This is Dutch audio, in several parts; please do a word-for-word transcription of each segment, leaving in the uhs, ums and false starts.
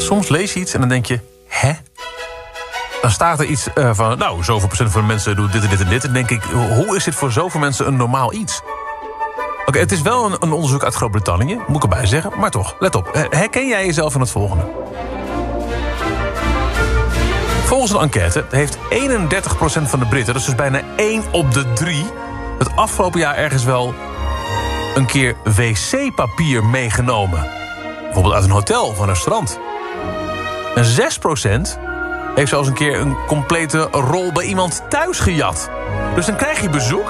soms lees je iets en dan denk je... hè? Dan staat er iets uh, van... nou, zoveel procent van de mensen doen dit en dit en dit. En dan denk ik, hoe is dit voor zoveel mensen een normaal iets? Oké, okay, het is wel een, een onderzoek uit Groot-Brittannië, moet ik erbij zeggen. Maar toch, let op. Herken jij jezelf in het volgende? Volgens een enquête heeft eenendertig procent van de Britten... dat is dus bijna één op de drie... het afgelopen jaar ergens wel een keer wc-papier meegenomen. Bijvoorbeeld uit een hotel of een restaurant. En zes procent heeft zelfs een keer een complete rol bij iemand thuis gejat. Dus dan krijg je bezoek.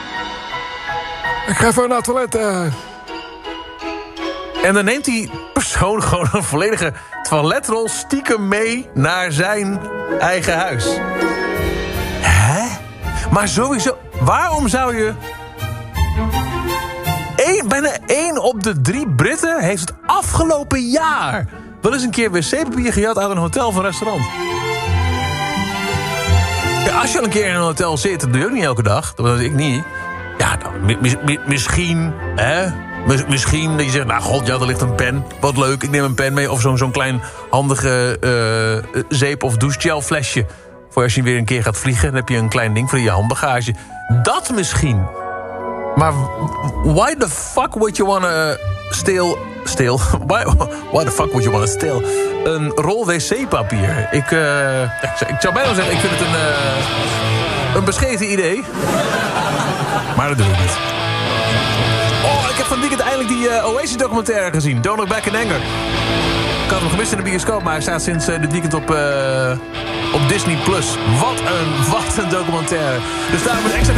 Ik ga even naar het toilet. Uh... En dan neemt die persoon gewoon een volledige toiletrol stiekem mee naar zijn eigen huis. Hè? Maar sowieso, waarom zou je... Eén, bijna één op de drie Britten heeft het afgelopen jaar... wel eens een keer wc-papier gejat uit een hotel of een restaurant. Ja, als je al een keer in een hotel zit, dat doe je ook niet elke dag. Dat doe ik niet. Ja, nou, mi- mi- misschien, hè... Misschien dat je zegt, nou god, ja, er ligt een pen. Wat leuk, ik neem een pen mee. Of zo'n zo'n klein handige uh, zeep- of douchegel-flesje. Voor als je weer een keer gaat vliegen, dan heb je een klein ding voor je handbagage. Dat misschien. Maar why the fuck would you wanna steal... Steal? Why, why the fuck would you wanna steal? Een rol wc-papier. Ik, uh, ik zou bijna zeggen, ik vind het een, uh, een bescheten idee. Maar dat doe ik niet. Oh, ik heb van weekend eindelijk die uh, Oasis-documentaire gezien. Don't Look Back in Anger. Ik had hem gemist in de bioscoop, maar hij staat sinds uh, dit weekend op, uh, op Disney+. Plus. Wat een, wat een documentaire. Dus daarom een extra